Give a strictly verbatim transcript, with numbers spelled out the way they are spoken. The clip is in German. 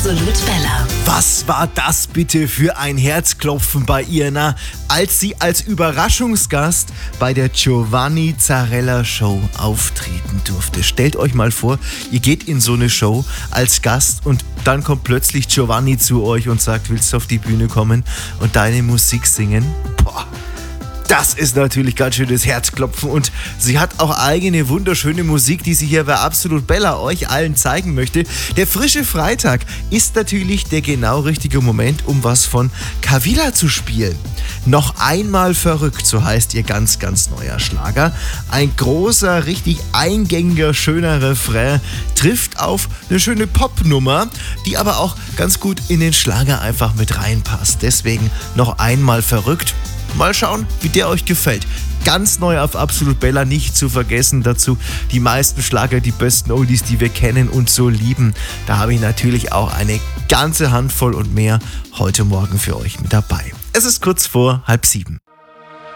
Absolut Bella. Was war das bitte für ein Herzklopfen bei ihr, na, als sie als Überraschungsgast bei der Giovanni Zarella Show auftreten durfte. Stellt euch mal vor, ihr geht in so eine Show als Gast und dann kommt plötzlich Giovanni zu euch und sagt, willst du auf die Bühne kommen und deine Musik singen? Boah. Das ist natürlich ganz schönes Herzklopfen und sie hat auch eigene wunderschöne Musik, die sie hier bei Absolut Bella euch allen zeigen möchte. Der frische Freitag ist natürlich der genau richtige Moment, um was von Kavila zu spielen. Noch einmal verrückt, so heißt ihr ganz, ganz neuer Schlager. Ein großer, richtig eingängiger, schöner Refrain trifft auf eine schöne Popnummer, die aber auch ganz gut in den Schlager einfach mit reinpasst. Deswegen noch einmal verrückt. Mal schauen, wie der euch gefällt. Ganz neu auf Absolut Bella, nicht zu vergessen dazu die meisten Schlager, die besten Oldies, die wir kennen und so lieben. Da habe ich natürlich auch eine ganze Handvoll und mehr heute Morgen für euch mit dabei. Es ist kurz vor halb sieben.